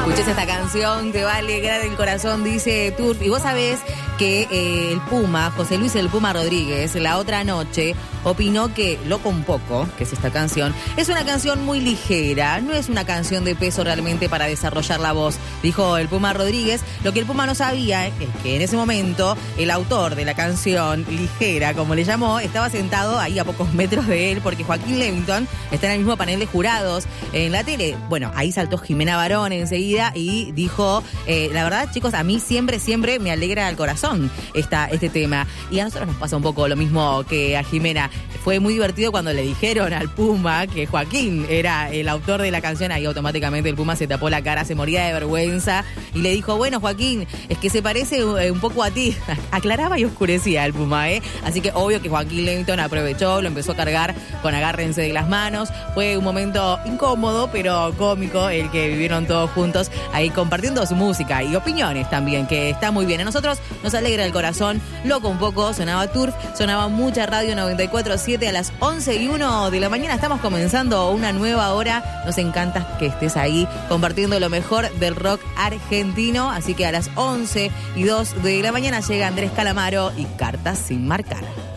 Escuches esta canción, te va a alegrar el corazón, dice Turf. Y vos sabés que el Puma, José Luis el Puma Rodríguez, la otra noche opinó que Loco un poco, que es esta canción, es una canción muy ligera, no es una canción de peso realmente para desarrollar la voz, dijo el Puma Rodríguez. Lo que el Puma no sabía es que en ese momento el autor de la canción ligera, como le llamó, estaba sentado ahí a pocos metros de él, porque Joaquín Levington está en el mismo panel de jurados en la tele. Bueno, ahí saltó Jimena Barón enseguida y dijo, la verdad, chicos, a mí siempre me alegra el corazón este tema. Y a nosotros nos pasa un poco lo mismo que a Jimena. Fue muy divertido cuando le dijeron al Puma que Joaquín era el autor de la canción. Ahí automáticamente el Puma se tapó la cara, se moría de vergüenza y le dijo, bueno, Joaquín, es que se parece un poco a ti. Aclaraba y oscurecía el Puma, Así que obvio que Joaquín Levington aprovechó, lo empezó a cargar con agárrense de las manos. Fue un momento incómodo, pero cómico, el que vivieron todos juntos ahí compartiendo su música y opiniones también, que está muy bien. A nosotros nos alegra el corazón. Loco un poco, sonaba Turf, sonaba mucha radio 94.7 a las 11:01 de la mañana. Estamos comenzando una nueva hora. Nos encanta que estés ahí compartiendo lo mejor del rock argentino. Así que a las 11:02 de la mañana llega Andrés Calamaro y Cartas sin marcar.